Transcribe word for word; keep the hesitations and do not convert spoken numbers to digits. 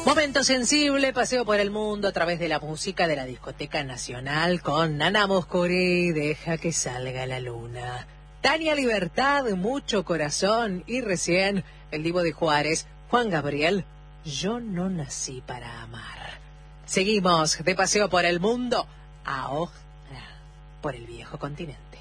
Momento sensible, paseo por el mundo a través de la música de la Discoteca Nacional con Nana Moscuri, Deja que salga la luna. Tania Libertad, Mucho corazón, y recién el Divo de Juárez, Juan Gabriel, Yo no nací para amar. Seguimos de paseo por el mundo, ahora por el viejo continente.